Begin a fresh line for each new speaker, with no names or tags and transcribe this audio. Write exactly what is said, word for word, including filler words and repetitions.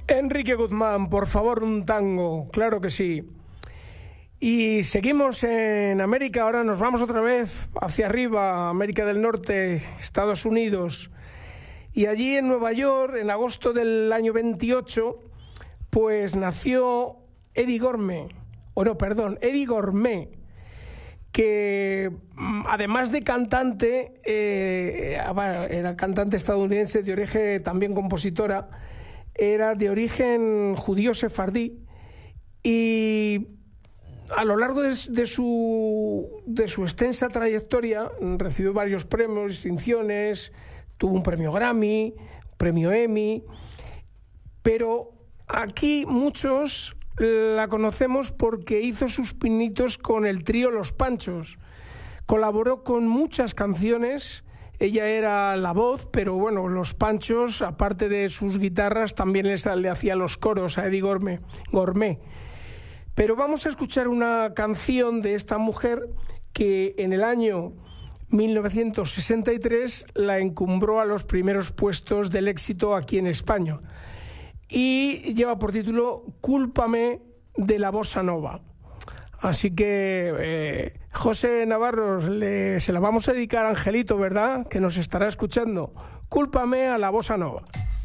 Enrique Guzmán, por favor, un tango, claro que sí. Y seguimos en América, ahora nos vamos otra vez hacia arriba, América del Norte, Estados Unidos. Y allí en Nueva York, en agosto del año veintiocho, pues nació Eddie Gormé, o no, perdón, Eddie Gormé, que además de cantante, eh, era cantante estadounidense de origen, también compositora, era de origen judío sefardí, y a lo largo de, de, su, de su extensa trayectoria recibió varios premios, distinciones, tuvo un premio Grammy, un premio Emmy, pero aquí muchos la conocemos porque hizo sus pinitos con el trío Los Panchos. Colaboró con muchas canciones, ella era la voz, pero bueno, Los Panchos, aparte de sus guitarras, también les, le hacía los coros a Eddie Gormé, Gormé. Pero vamos a escuchar una canción de esta mujer que en el año mil novecientos sesenta y tres la encumbró a los primeros puestos del éxito aquí en España. Y lleva por título Cúlpame de la Bossa Nova. Así que, eh, José Navarro, le, se la vamos a dedicar a Angelito, ¿verdad? Que nos estará escuchando. Cúlpame a la Bossa Nova.